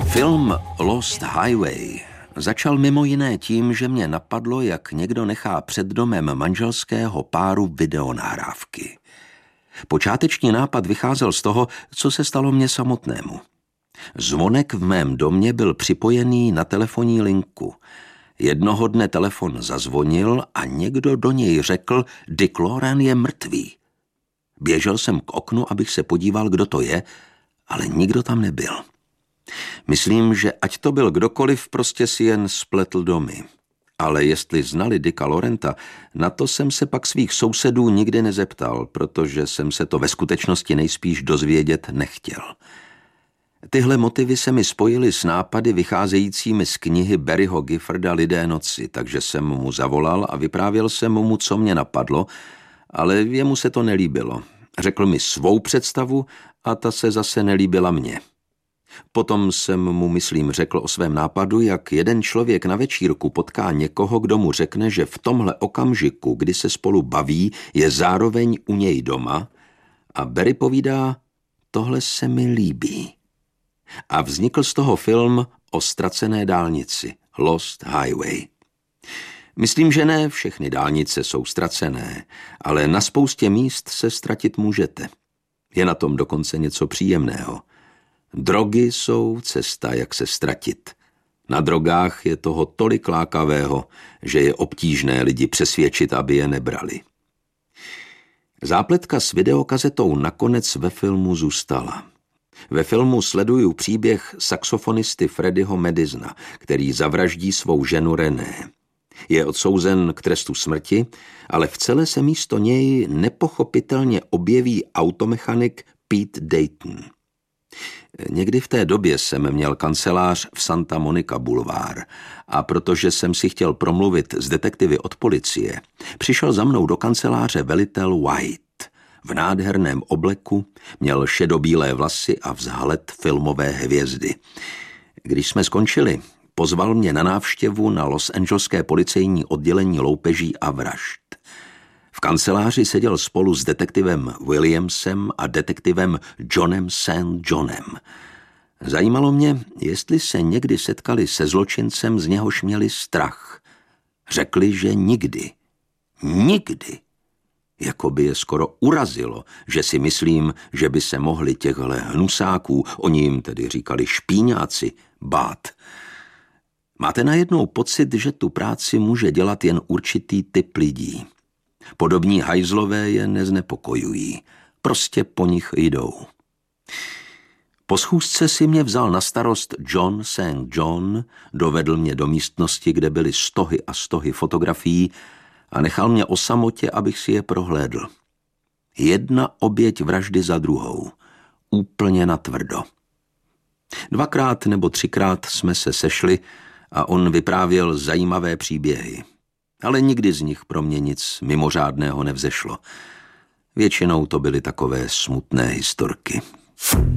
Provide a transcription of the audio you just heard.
Film Lost Highway začal mimo jiné tím, že mě napadlo, jak někdo nechá před domem manželského páru videonahrávky. Počáteční nápad vycházel z toho, co se stalo mně samotnému. Zvonek v mém domě byl připojený na telefonní linku. Jednoho dne telefon zazvonil a někdo do něj řekl, Dick Loran je mrtvý. Běžel jsem k oknu, abych se podíval, kdo to je, ale nikdo tam nebyl. Myslím, že ať to byl kdokoliv, prostě si jen spletl domy. Ale jestli znali Dicka Lorenta, na to jsem se pak svých sousedů nikdy nezeptal, protože jsem se to ve skutečnosti nejspíš dozvědět nechtěl. Tyhle motivy se mi spojily s nápady vycházejícími z knihy Barryho Gifforda Lidé noci, takže jsem mu zavolal a vyprávěl jsem mu, co mě napadlo, ale jemu se to nelíbilo. Řekl mi svou představu a ta se zase nelíbila mně. Potom jsem mu, myslím, řekl o svém nápadu, jak jeden člověk na večírku potká někoho, kdo mu řekne, že v tomhle okamžiku, kdy se spolu baví, je zároveň u něj doma, a Barry povídá, tohle se mi líbí. A vznikl z toho film o ztracené dálnici, Lost Highway. Myslím, že ne všechny dálnice jsou ztracené, ale na spoustě míst se ztratit můžete. Je na tom dokonce něco příjemného. Drogy jsou cesta, jak se ztratit. Na drogách je toho tolik lákavého, že je obtížné lidi přesvědčit, aby je nebrali. Zápletka s videokazetou nakonec ve filmu zůstala. Ve filmu sleduju příběh saxofonisty Freddieho Madisona, který zavraždí svou ženu René. Je odsouzen k trestu smrti, ale v celé se místo něj nepochopitelně objeví automechanik Pete Dayton. Někdy v té době jsem měl kancelář v Santa Monica Boulevard a protože jsem si chtěl promluvit s detektivy od policie, přišel za mnou do kanceláře velitel White. V nádherném obleku měl šedobílé vlasy a vzhled filmové hvězdy. Když jsme skončili, pozval mě na návštěvu na Los Angelské policejní oddělení loupeží a vražd. V kanceláři seděl spolu s detektivem Williamsem a detektivem Johnem St. Johnem. Zajímalo mě, jestli se někdy setkali se zločincem, z něhož měli strach. Řekli, že nikdy. Nikdy. Jakoby je skoro urazilo, že si myslím, že by se mohli těchhle hnusáků, oni jim tedy říkali špíňáci, bát. Máte najednou pocit, že tu práci může dělat jen určitý typ lidí. Podobní hajzlové je neznepokojují. Prostě po nich jdou. Po schůzce si mě vzal na starost John St. John, dovedl mě do místnosti, kde byly stohy a stohy fotografií a nechal mě o samotě, abych si je prohlédl. Jedna oběť vraždy za druhou. Úplně natvrdo. 2krát nebo 3krát jsme se sešli a on vyprávěl zajímavé příběhy. Ale nikdy z nich pro mě nic mimořádného nevzešlo. Většinou to byly takové smutné historky.